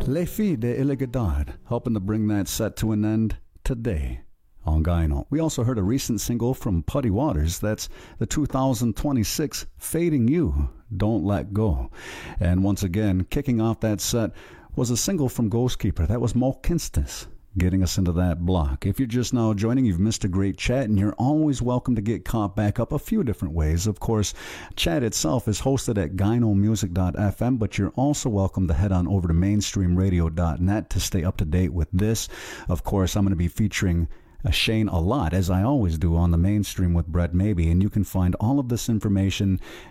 Les Filles de Iligadad, helping to bring that set to an end today on Gyno. We also heard a recent single from Putty Waters. That's the 2026 Fading You, Don't Let Go. And once again, kicking off that set was a single from Ghostkeeper. That was Mo Kinstis, getting us into that block. If you're just now joining, you've missed a great chat, and you're always welcome to get caught back up a few different ways. Of course, chat itself is hosted at gynomusic.fm, but you're also welcome to head on over to mainstreamradio.net to stay up to date with this. Of course, I'm going to be featuring Shane a lot, as I always do on the Mainstream with Brett Maybe, and you can find all of this information